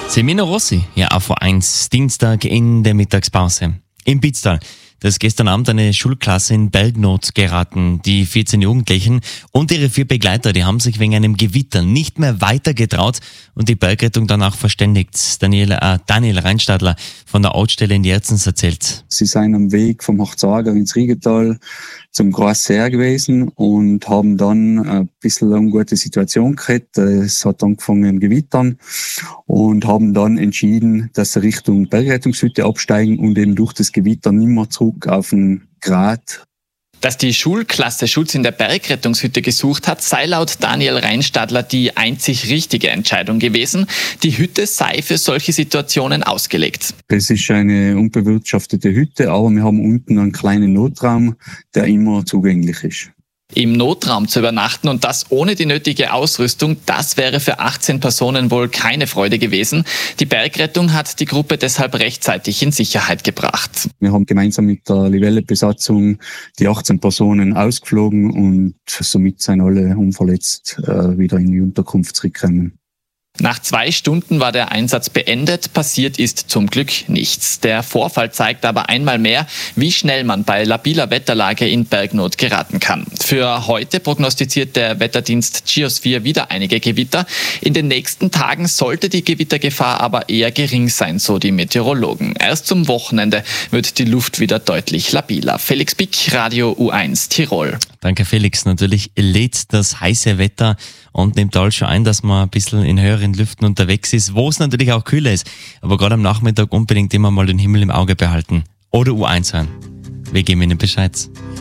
Semino Rossi, ja, AV1, Dienstag in der Mittagspause. Im Pitztal. Da ist gestern Abend eine Schulklasse in Bergnot geraten. Die 14 Jugendlichen und ihre 4 Begleiter, die haben sich wegen einem Gewitter nicht mehr weitergetraut und die Bergrettung danach verständigt. Daniel Reinstadler von der Ortsstelle in Jerzens erzählt. Sie sind am Weg vom Hochzager ins Riegetal zum Grasseer gewesen und haben dann ein bisschen eine ungute Situation gehabt. Es hat angefangen gewittern und haben dann entschieden, dass sie Richtung Bergrettungshütte absteigen und eben durch das Gewitter nicht mehr zurück auf den Grat. Dass die Schulklasse Schutz in der Bergrettungshütte gesucht hat, sei laut Daniel Reinstadler die einzig richtige Entscheidung gewesen. Die Hütte sei für solche Situationen ausgelegt. Es ist eine unbewirtschaftete Hütte, aber wir haben unten einen kleinen Notraum, der immer zugänglich ist. Im Notraum zu übernachten und das ohne die nötige Ausrüstung, das wäre für 18 Personen wohl keine Freude gewesen. Die Bergrettung hat die Gruppe deshalb rechtzeitig in Sicherheit gebracht. Wir haben gemeinsam mit der Livelle-Besatzung die 18 Personen ausgeflogen und somit sind alle unverletzt wieder in die Unterkunft zurückgekommen. Nach 2 Stunden war der Einsatz beendet, passiert ist zum Glück nichts. Der Vorfall zeigt aber einmal mehr, wie schnell man bei labiler Wetterlage in Bergnot geraten kann. Für heute prognostiziert der Wetterdienst Geosphere wieder einige Gewitter. In den nächsten Tagen sollte die Gewittergefahr aber eher gering sein, so die Meteorologen. Erst zum Wochenende wird die Luft wieder deutlich labiler. Felix Bick, Radio U1 Tirol. Danke Felix. Natürlich lädt das heiße Wetter und nimmt all schon ein, dass man ein bisschen in höheren Lüften unterwegs ist, wo es natürlich auch kühler ist. Aber gerade am Nachmittag unbedingt immer mal den Himmel im Auge behalten. Oder U1 hören. Wir geben Ihnen Bescheid.